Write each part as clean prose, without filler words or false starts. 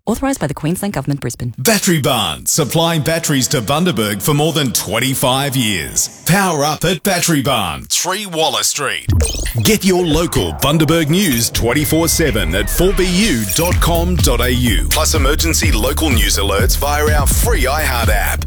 Authorised by the Queensland Government, Brisbane. Battery Barn, supplying batteries to Bundaberg for more than 25 years. Power up at Battery Barn, 3 Waller Street. Get your local Bundaberg news 24/7 at 4bu.com.au. Plus emergency local news alerts via our free iHeart app.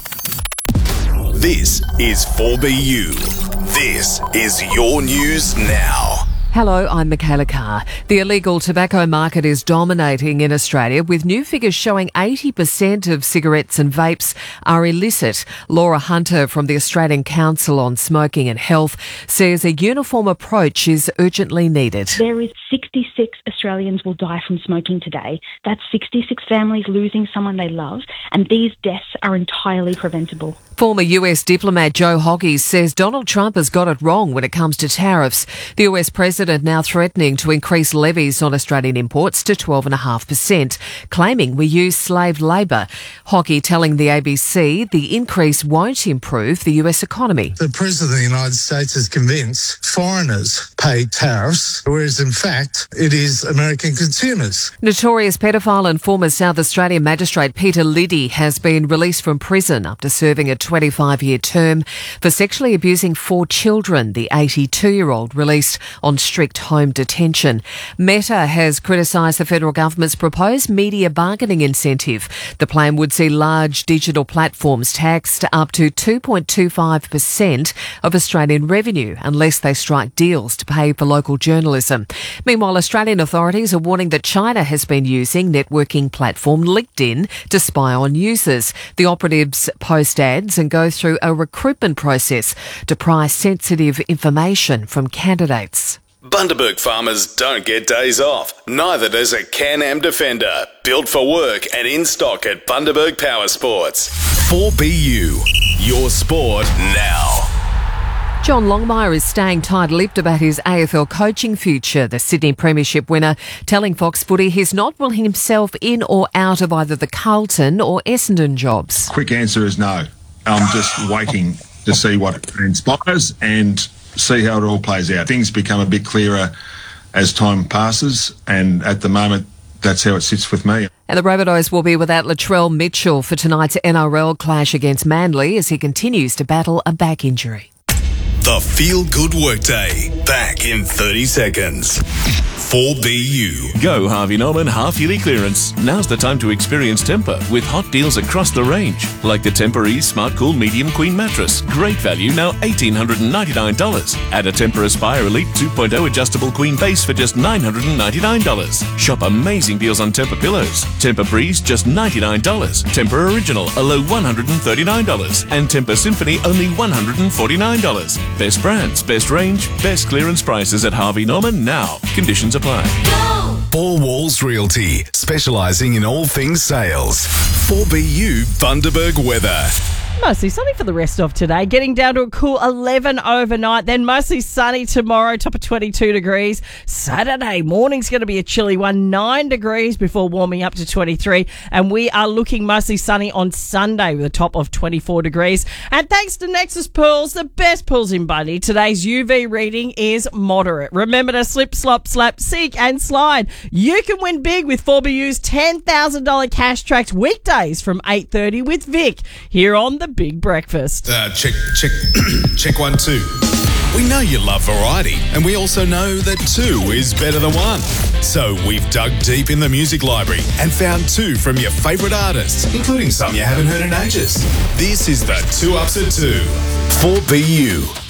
This is 4BU. This is your news now. Hello, I'm Michaela Carr. The illegal tobacco market is dominating in Australia, with new figures showing 80% of cigarettes and vapes are illicit. Laura Hunter from the Australian Council on Smoking and Health says a uniform approach is urgently needed. There is 66 Australians will die from smoking today. That's 66 families losing someone they love, and these deaths are entirely preventable. Former US diplomat Joe Hockey says Donald Trump has got it wrong when it comes to tariffs. The US president now threatening to increase levies on Australian imports to 12.5%, claiming we use slave labour. Hockey telling the ABC the increase won't improve the US economy. The President of the United States is convinced foreigners pay tariffs, whereas in fact it is American consumers. Notorious pedophile and former South Australian magistrate Peter Liddy has been released from prison after serving a 25-year term for sexually abusing 4 children. The 82-year-old released on strict home detention. Meta has criticised the federal government's proposed media bargaining incentive. The plan would see large digital platforms taxed up to 2.25% of Australian revenue unless they strike deals to pay for local journalism. Meanwhile, Australian authorities are warning that China has been using networking platform LinkedIn to spy on users. The operatives post ads and go through a recruitment process to pry sensitive information from candidates. Bundaberg farmers don't get days off. Neither does a Can-Am Defender. Built for work and in stock at Bundaberg Power Sports. 4BU. Your sport now. John Longmire is staying tight-lipped about his AFL coaching future. The Sydney Premiership winner telling Fox Footy he's not ruling himself in or out of either the Carlton or Essendon jobs. Quick answer is no. I'm just waiting to see what transpires and see how it all plays out. Things become a bit clearer as time passes, and at the moment, that's how it sits with me. And the Rabbitohs will be without Latrell Mitchell for tonight's NRL clash against Manly as he continues to battle a back injury. The Feel Good Workday. Back in 30 seconds. 4BU. Go Harvey Norman half-yearly clearance. Now's the time to experience Tempur with hot deals across the range. Like the Tempur-Ease Smart Cool Medium Queen Mattress. Great value, now $1,899. Add a Tempur Aspire Elite 2.0 Adjustable Queen Base for just $999. Shop amazing deals on Tempur Pillows. Tempur Breeze, just $99. Tempur Original, a low $139. And Tempur Symphony, only $149. Best brands, best range, best clearance prices at Harvey Norman now. Conditions apply. Four Walls Realty, specialising in all things sales. 4BU Bundaberg weather. Mostly sunny for the rest of today, getting down to a cool 11 overnight, then mostly sunny tomorrow, top of 22 degrees. Saturday morning's going to be a chilly one, 9 degrees before warming up to 23, and we are looking mostly sunny on Sunday with a top of 24 degrees. And thanks to Nexus Pools, the best pools in Bundy, today's UV reading is moderate. Remember to slip, slop, slap, seek and slide. You can win big with 4BU's $10,000 cash tracks weekdays from 8:30 with Vic here on the Big Breakfast. Check 1, 2. We know you love variety, and we also know that 2 is better than 1. So we've dug deep in the music library and found 2 from your favourite artists, including some you haven't heard in ages. This is the 2 Ups at 2. 4BU.